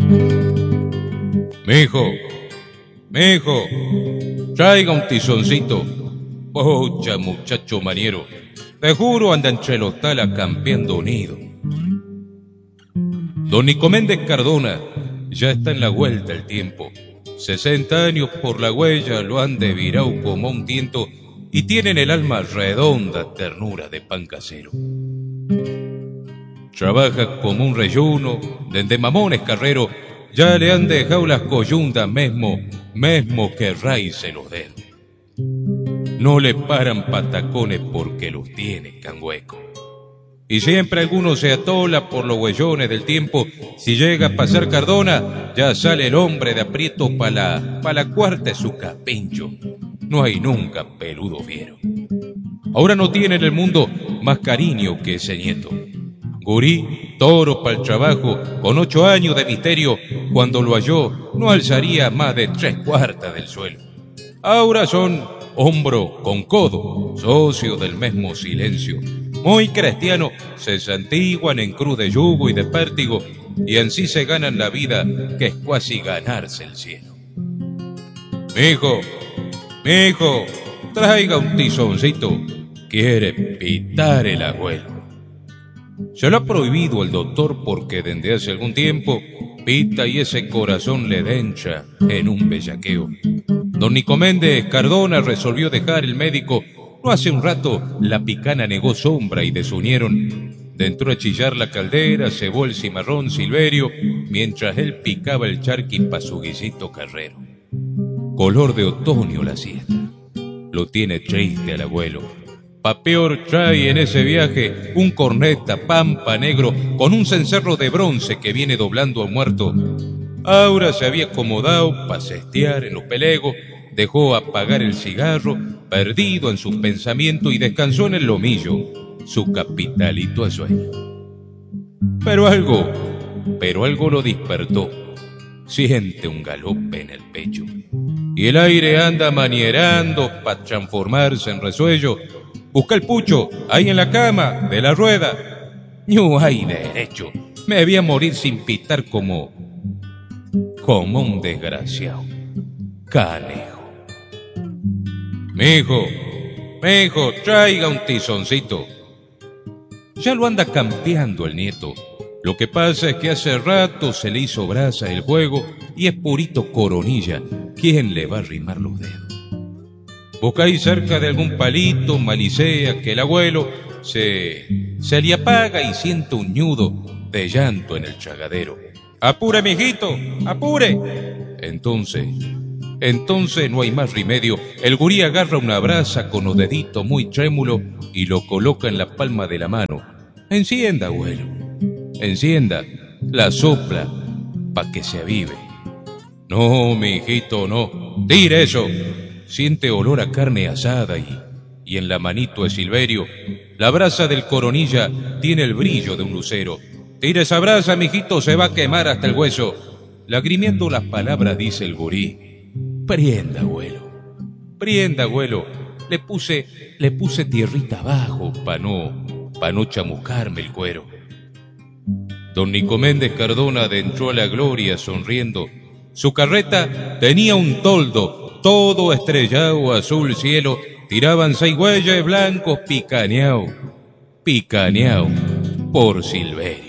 Mijo, traiga un tizoncito. Pucha, muchacho maniero, te juro anda entre los talas campeando unido. Don Nicoméndez Cardona ya está en la vuelta el tiempo. 60 años por la huella lo han de virao como un tiento y tienen el alma redonda ternura de pan casero. Trabaja como un reyuno, dende mamones carrero, ya le han dejado las coyundas mesmo que raíce los dedos. No le paran patacones porque los tiene canhueco. Y siempre alguno se atola por los huellones del tiempo. Si llega a pasar Cardona, ya sale el hombre de aprieto pa' la cuarta de su capincho. No hay nunca peludo fiero. Ahora no tiene en el mundo más cariño que ese nieto. Gurí, toro pa'l trabajo, con 8 años de misterio, cuando lo halló no alzaría más de 3/4 del suelo. Ahora son hombro con codo, socios del mismo silencio. Muy cristiano, se santiguan en cruz de yugo y de pértigo, y así se ganan la vida, que es casi ganarse el cielo. Mijo, traiga un tizoncito, quiere pitar el abuelo. Se lo ha prohibido el doctor porque desde hace algún tiempo pita y ese corazón le dencha en un bellaqueo. Don Nicoméndez Cardona resolvió dejar el médico. No hace un rato la picana negó sombra y desunieron. Entró a chillar la caldera, cebó el cimarrón Silverio, mientras él picaba el charqui pa' su guisito carrero. Color de otoño la siesta, lo tiene triste al abuelo. Pa' peor trae en ese viaje un corneta pampa negro con un cencerro de bronce que viene doblando a muerto. Ahora se había acomodado pa' cestear en los pelegos, dejó apagar el cigarro, perdido en sus pensamientos, y descansó en el lomillo, su capitalito de sueño. Pero algo lo despertó. Siente un galope en el pecho, y el aire anda manierando pa' transformarse en resuello. Busca el pucho, ahí en la cama, de la rueda. No hay derecho, me voy a morir sin pitar como un desgraciado. Canejo. Mijo, traiga un tizoncito. Ya lo anda campeando el nieto. Lo que pasa es que hace rato se le hizo brasa el juego y es purito Coronilla. ¿Quién le va a arrimar los dedos? Busca ahí cerca de algún palito, malicea que el abuelo se le apaga y siente un ñudo de llanto en el chagadero. ¡Apure, mijito! ¡Apure! Entonces no hay más remedio. El gurí agarra una brasa con los deditos muy trémulos y lo coloca en la palma de la mano. Encienda, abuelo. Encienda. La sopla pa' que se avive. No, mijito, no. Tire eso. Siente olor a carne asada y en la manito de Silverio la brasa del Coronilla tiene el brillo de un lucero. Tire esa brasa, mijito, se va a quemar hasta el hueso. Lagrimiendo las palabras dice el gurí. Prenda, abuelo. Le puse tierrita abajo pa' no chamuscarme el cuero. Don Nicoméndez Cardona adentró a la gloria sonriendo. Su carreta tenía un toldo, todo estrellado azul cielo. Tiraban 6 güeyes blancos picaneao por Silverio.